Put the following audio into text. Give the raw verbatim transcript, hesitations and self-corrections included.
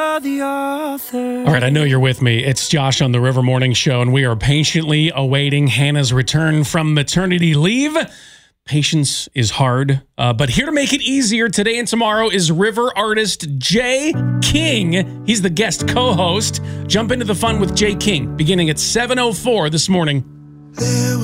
The author. All right, I know you're with me. It's Josh on the River Morning Show, and we are patiently awaiting Hannah's return from maternity leave. Patience is hard, uh, but here to make it easier today and tomorrow is River artist Jay King. He's the guest co-host. Jump into the fun with Jay King beginning at seven oh four this morning. There